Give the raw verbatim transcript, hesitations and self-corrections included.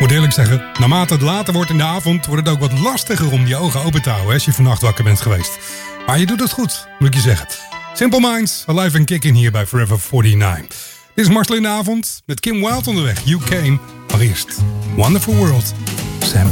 moet eerlijk zeggen, naarmate het later wordt in de avond, wordt het ook wat lastiger om je ogen open te houden als je vannacht wakker bent geweest. Maar je doet het goed, moet ik je zeggen. Simple Minds, Alive and Kicking hier bij Forever negenenveertig. Dit is Marcel in de avond met Kim Wilde onderweg. You Came. Maar eerst Wonderful World. Sam